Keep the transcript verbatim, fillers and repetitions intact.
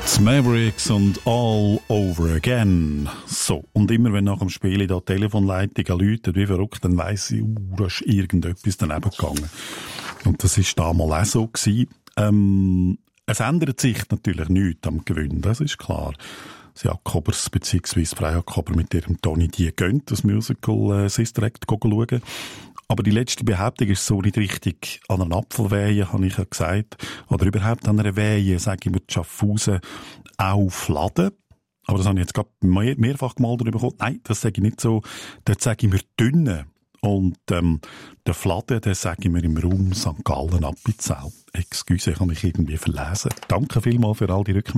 Die Mavericks und All Over Again. So, und immer wenn nach dem Spiel in der Telefonleitung läutet, wie verrückt, dann weiss ich, uh, da ist irgendetwas daneben gegangen. Und das war damals auch so gewesen. Ähm, es ändert sich natürlich nichts am Gewinn, das ist klar. Das Jakobers bzw. Frau Jakober mit ihrem Toni, die gehen das Musical äh, Sister Act schauen. Aber die letzte Behauptung ist so nicht richtig an einer Apfelwehe, habe ich ja gesagt. Oder überhaupt an einer Wehe, sage ich mir, die Schaffhausen auf Laden. Aber das habe ich jetzt gerade mehr, mehrfach mal darüber bekommen. Nein, das sage ich nicht so. Dort sage ich mir dünne. Und ähm, der Fladen, den sage ich mir im Raum Sankt Gallen Appenzell. Excuse, ich habe mich irgendwie verlesen. Danke vielmals für all die Rückmeldungen.